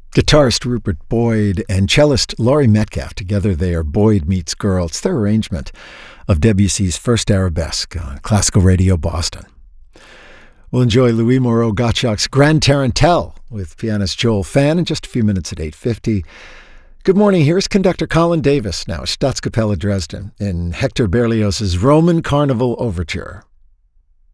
Guitarist Rupert Boyd and cellist Laurie Metcalf. Together they are Boyd Meets Girl. It's their arrangement of Debussy's First Arabesque on Classical Radio Boston. We'll enjoy Louis Moreau Gottschalk's Grand Tarantelle with pianist Joel Fan in just a few minutes at 8:50. Good morning. Here's conductor Colin Davis now at Staatskapelle Dresden in Hector Berlioz's Roman Carnival Overture.